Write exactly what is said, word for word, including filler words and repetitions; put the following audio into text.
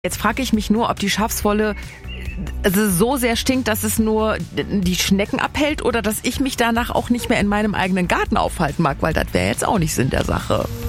Jetzt frage ich mich nur, ob die Schafswolle also so sehr stinkt, dass es nur die Schnecken abhält oder dass ich mich danach auch nicht mehr in meinem eigenen Garten aufhalten mag, weil das wäre jetzt auch nicht Sinn der Sache.